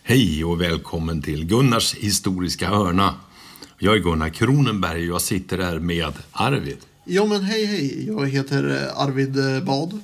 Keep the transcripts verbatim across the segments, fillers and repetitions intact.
Hej och välkommen till Gunnars historiska hörna. Jag är Gunnar Kronenberg och jag sitter här med Arvid. Ja men hej hej, jag heter Arvid Bad.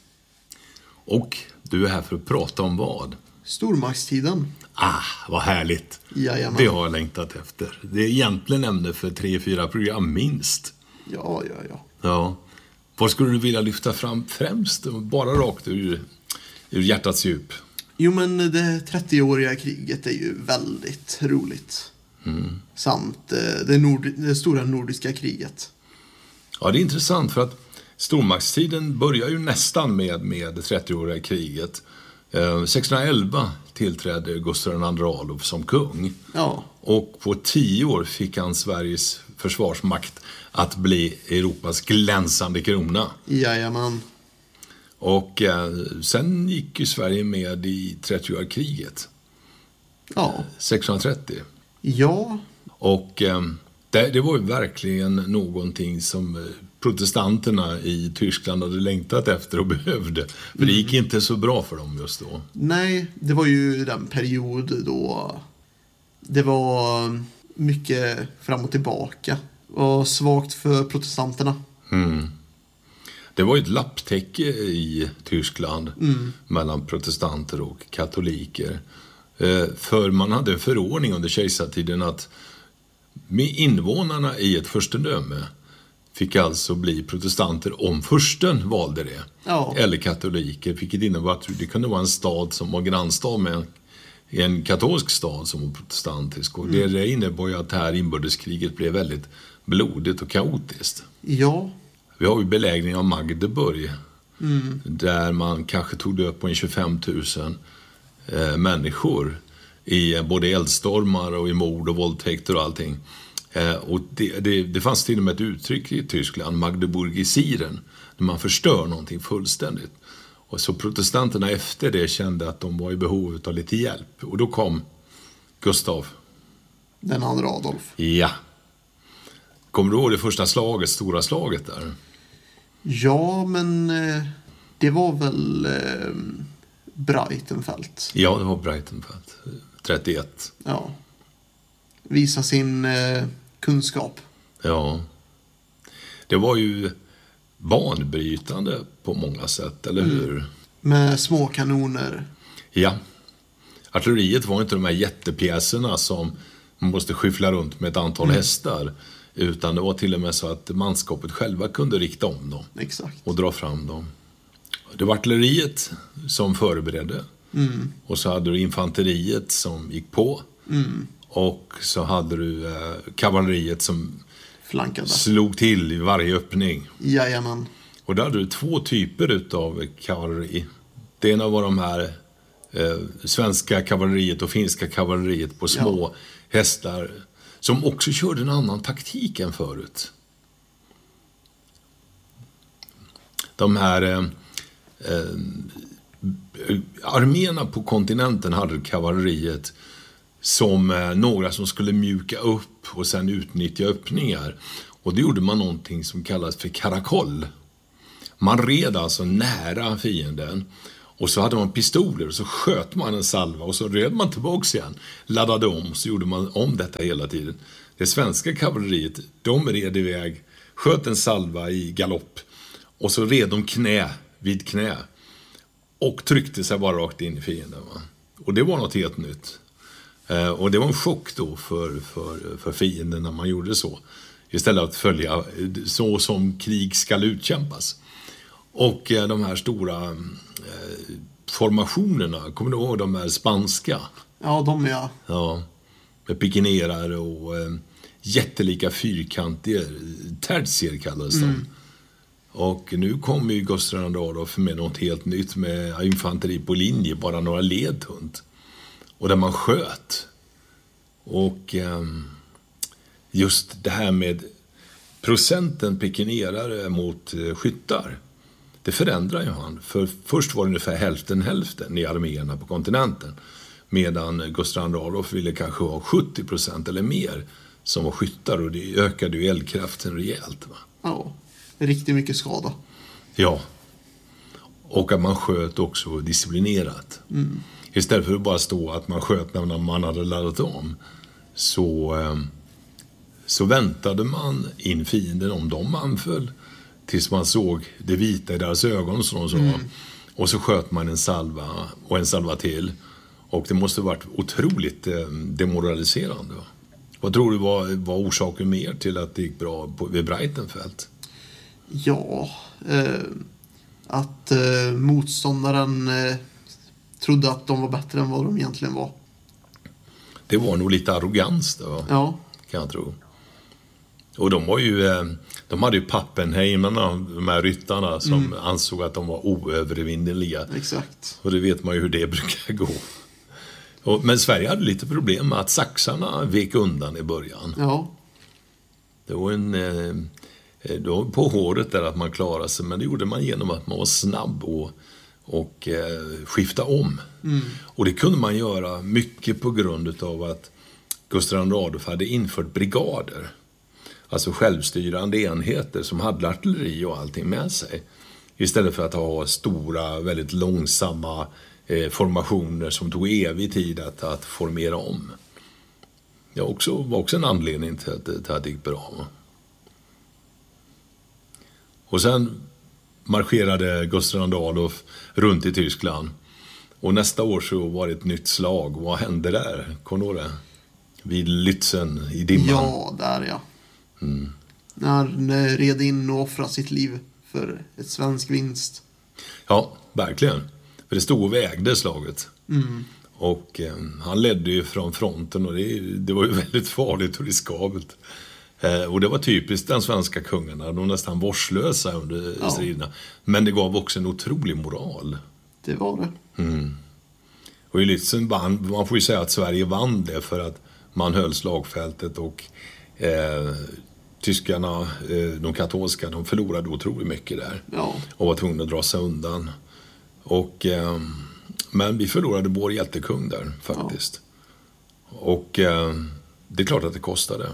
Och du är här för att prata om vad? Stormaktstiden. Ah, vad härligt. Jajamän. Det har jag längtat efter. Det är egentligen ämne för tre, fyra program minst. Ja, ja, ja. Ja. Vad skulle du vilja lyfta fram främst? Bara rakt ur, ur hjärtats djup. Jo men det trettioåriga kriget är ju väldigt roligt. Mm. Samt det, nord, det stora nordiska kriget. Ja, det är intressant för att stormaktstiden börjar ju nästan med, med det trettioåriga kriget. Eh, sextonhundraelva tillträdde Gustav den andre Adolf som kung. Ja. Och på tio år fick han Sveriges försvarsmakt att bli Europas glänsande krona. Jajamän. Och eh, sen gick ju Sverige med i trettioåriga kriget. Ja. sextonhundratrettio. Ja. Och eh, det, det var ju verkligen någonting som protestanterna i Tyskland hade längtat efter och behövde. För mm. det gick inte så bra för dem just då. Nej, det var ju den period då det var mycket fram och tillbaka. Och svagt för protestanterna. Mm. Det var ju ett lapptäcke i Tyskland mm. mellan protestanter och katoliker. Eh, för man hade en förordning under kejsartiden att med invånarna i ett furstendöme fick alltså bli protestanter om fursten valde det. Ja. Eller katoliker, vilket innebar att det kunde vara en stad som var grannstad med en, en katolsk stad som var protestantisk. Och mm. det innebar ju att det här inbördeskriget blev väldigt blodigt och kaotiskt. Ja. Vi har ju belägringen av Magdeburg mm. där man kanske tog det upp på en tjugofem tusen eh, människor i både eldstormar och i mord och våldtäkter och allting. Eh, och det, det, det fanns till och med ett uttryck i Tyskland, Magdeburgisieren, när man förstör någonting fullständigt. Och så protestanterna efter det kände att de var i behov av lite hjälp. Och då kom Gustav. Den andra Adolf. Ja. Kommer du ihåg det första slaget, stora slaget där? Ja, men eh, det var väl eh, Breitenfeld. Ja, det var Breitenfeld. trettioett. Ja. Visa sin eh, kunskap. Ja. Det var ju banbrytande på många sätt, eller hur? Mm. Med små kanoner. Ja. Artilleriet var inte de här jättepjäserna som man måste skyffla runt med ett antal mm. hästar. Utan det var till och med så att manskapet själva kunde rikta om dem. Exakt. Och dra fram dem. Det var artilleriet som förberedde. Mm. Och så hade du infanteriet som gick på. Mm. Och så hade du eh, kavalleriet som flankade. Slog till i varje öppning. Jajamän. Och där hade du två typer utav kavalleri. Det ena var de här eh, svenska kavalleriet och finska kavalleriet på små ja. hästar. Som också körde en annan taktik än förut. De här eh, eh, arméerna på kontinenten hade kavalleriet som eh, några som skulle mjuka upp och sen utnyttja öppningar. Och det gjorde man någonting som kallas för karakoll. Man red alltså nära fienden. Och så hade man pistoler och så sköt man en salva och så red man tillbaka igen. Laddade om och så gjorde man om detta hela tiden. Det svenska kavalleriet, de red iväg, sköt en salva i galopp. Och så red de knä vid knä. Och tryckte sig bara rakt in i fienden. Va? Och det var något helt nytt. Eh, och det var en chock då för, för, för fienden när man gjorde så. Istället att följa så som krig ska utkämpas. Och eh, de här stora eh, formationerna, kommer du ihåg de här spanska? Ja, de ja. Ja, med pikinerare och eh, jättelika fyrkantiga, tertier kallades de. Mm. Och nu kommer ju Gustav den andre Adolf med något helt nytt med infanteri på linje, bara några led tunt. Och där man sköt. Och eh, just det här med procenten pikinerare mot eh, skyttar. Det förändrar ju han. För först var det ungefär hälften hälften i arméerna på kontinenten. Medan Gustav den andre Adolf ville kanske ha sjuttio procent eller mer som var skyttar. Och det ökade ju eldkraften rejält. Va? Ja, riktigt mycket skada. Ja. Och att man sköt också disciplinerat. Mm. Istället för att bara stå att man sköt när man hade laddat om, så, så väntade man in fienden om de anföll tills man såg det vita i deras ögon, som de sa. Mm. Och så sköt man en salva och en salva till. Och det måste ha varit otroligt demoraliserande. Vad tror du var, var orsaken mer till att det gick bra på, vid Breitenfeld? Ja, eh, att eh, motståndaren eh, trodde att de var bättre än vad de egentligen var. Det var nog lite arrogans då, ja. kan jag tro. Och de var ju, de hade ju Pappenheimerna, de här ryttarna, som mm. ansåg att de var oövervinneliga. Exakt. Och det vet man ju hur det brukar gå. Och, men Sverige hade lite problem med att saxarna vek undan i början. Ja. Det var en... Det var på håret där att man klarade sig, men det gjorde man genom att man var snabb och, och eh, skifta om. Mm. Och det kunde man göra mycket på grund av att Gustav II Adolf hade infört brigader. Alltså självstyrande enheter som hade artilleri och allting med sig. Istället för att ha stora, väldigt långsamma eh, formationer som tog evig tid att, att formera om. Det var också, var också en anledning till att, till att det gick bra. Och sen marscherade Gustav II Adolf runt i Tyskland. Och nästa år så var det ett nytt slag. Vad hände där? Kommer du det? Vid Lützen i dimman. Ja, där ja. Mm. När han red in och offrade sitt liv för ett svensk vinst. Ja, verkligen. För det stod och vägde slaget. Mm. Och eh, han ledde ju från fronten och det, det var ju väldigt farligt och riskabelt. Eh, och det var typiskt den svenska kungarna. De var nästan vårdslösa under ja. striderna. Men det gav också en otrolig moral. Det var det. Mm. Och i Lützen vann, man får ju säga att Sverige vann det för att man höll slagfältet och eh, tyskarna, eh, de katolska, de förlorade otroligt mycket där. Ja. Och var tvungna att dra sig undan. Och, eh, men vi förlorade vår hjältekung där faktiskt. Ja. Och eh, det är klart att det kostade.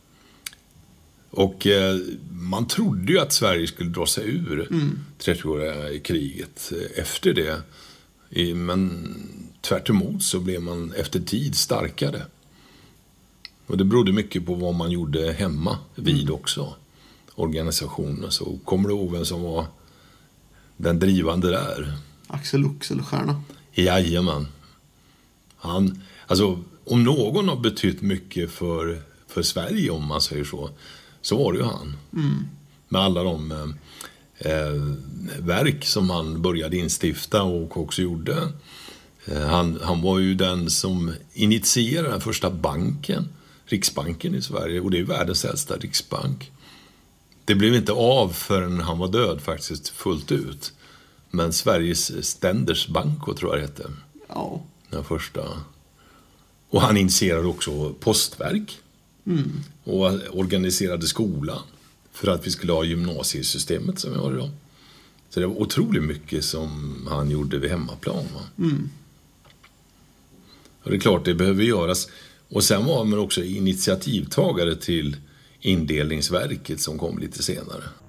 Och eh, man trodde ju att Sverige skulle dra sig ur mm. trettioåriga kriget efter det. I, men tvärt emot så blev man efter tid starkare. Och det berodde mycket på vad man gjorde hemma vid mm. också. Organisationen. Så kommer du ihåg vem som var den drivande där? Axel Oxenstierna. Jajamän. Han, alltså, om någon har betytt mycket för, för Sverige, om man säger så, så var det ju han. Mm. Med alla de eh, verk som han började instifta och också gjorde. Eh, han, han var ju den som initierade den första banken, Riksbanken i Sverige. Och det är världens äldsta riksbank. Det blev inte av förrän han var död faktiskt fullt ut. Men Sveriges Ständers bank, tror jag det hette. Ja. Den första. Och han initierade också postverk. Mm. Och organiserade skolan för att vi skulle ha gymnasiesystemet som vi har idag. Så det var otroligt mycket som han gjorde vid hemmaplan. Va? Mm. Och det är klart, det behöver göras. Och sen var man också initiativtagare till indelningsverket som kom lite senare.